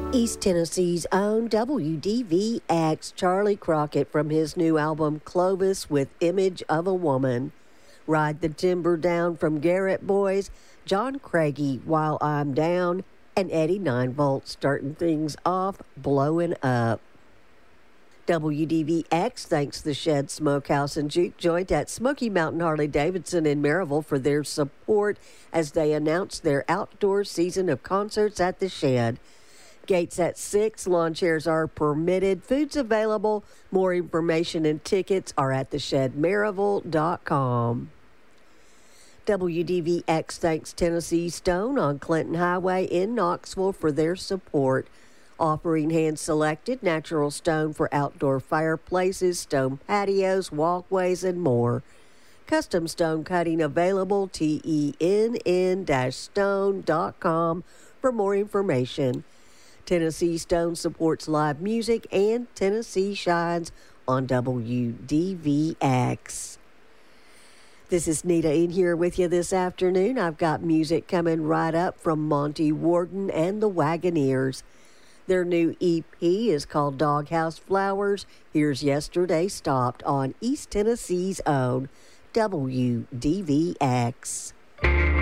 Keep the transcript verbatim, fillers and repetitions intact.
East Tennessee's own W D V X, Charlie Crockett, from his new album Clovis with Image of a Woman. Ride the Timber Down from Garrett Boys, John Craigie, While I'm Down, and Eddie nine volt starting things off, Blowing Up. W D V X thanks the Shed Smokehouse and Juke Joint at Smoky Mountain Harley-Davidson in Maryville for their support as they announce their outdoor season of concerts at the Shed. Gates at six, lawn chairs are permitted, food's available. More information and tickets are at the shed maryville dot com. W D V X thanks Tennessee Stone on Clinton Highway in Knoxville for their support, offering hand-selected natural stone for outdoor fireplaces, stone patios, walkways, and more. Custom stone cutting available, T E N N stone dot com for more information. Tennessee Stone supports live music, and Tennessee shines on W D V X. This is Nita in here with you this afternoon. I've got music coming right up from Monty Warden and the Wagoneers. Their new E P is called Doghouse Flowers. Here's Yesterday Stopped on East Tennessee's own W D V X.